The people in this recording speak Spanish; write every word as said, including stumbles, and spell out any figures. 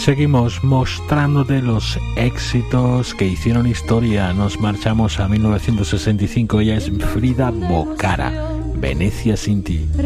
seguimos mostrándote los éxitos que hicieron historia. Nos marchamos a mil novecientos sesenta y cinco. Ella es Frida Bocara, Venecia sin ti.